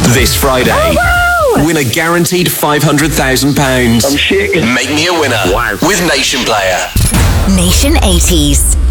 This Friday, win a guaranteed £500,000. I'm shaking. Make me a winner with Nation Player. Nation 80s.